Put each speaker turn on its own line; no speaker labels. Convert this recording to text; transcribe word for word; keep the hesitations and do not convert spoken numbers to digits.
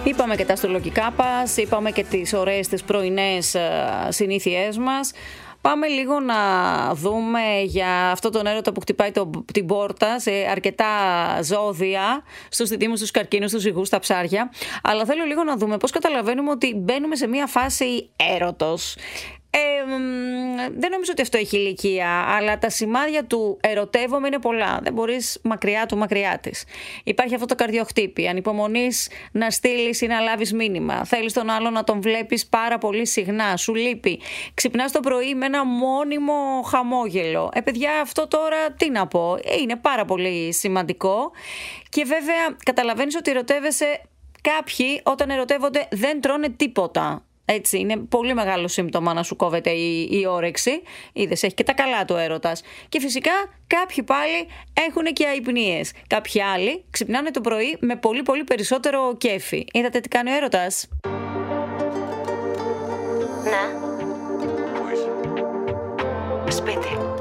Είπαμε και τα αστρολογικά μας, είπαμε και τις ωραίες τις πρωινές συνήθειές μας. Πάμε λίγο να δούμε για αυτό τον έρωτα που χτυπάει το, την πόρτα σε αρκετά ζώδια, στους διδύμους, στους καρκίνους, στους ζυγούς, στα ψάρια. Αλλά θέλω λίγο να δούμε πώς καταλαβαίνουμε ότι μπαίνουμε σε μια φάση έρωτος. Ε, δεν νομίζω ότι αυτό έχει ηλικία, αλλά τα σημάδια του ερωτεύομαι είναι πολλά. Δεν μπορείς μακριά του, μακριά της. Υπάρχει αυτό το καρδιοχτύπη. Ανυπομονείς να στείλεις ή να λάβεις μήνυμα. Θέλεις τον άλλο να τον βλέπεις πάρα πολύ συχνά. Σου λείπει. Ξυπνάς το πρωί με ένα μόνιμο χαμόγελο. Ε, παιδιά, αυτό τώρα τι να πω. Ε, είναι πάρα πολύ σημαντικό. Και βέβαια, καταλαβαίνεις ότι ερωτεύεσαι. Κάποιοι, όταν ερωτεύονται, δεν τρώνε τίποτα. Έτσι, είναι πολύ μεγάλο σύμπτωμα να σου κόβεται η, η όρεξη. Είδες, έχει και τα καλά του έρωτας. Και φυσικά κάποιοι πάλι έχουν και αϊπνίες. Κάποιοι άλλοι ξυπνάνε το πρωί με πολύ πολύ περισσότερο κέφι. Είδατε τι κάνει ο έρωτας?
Ναι. Πού είσαι? Σπίτι.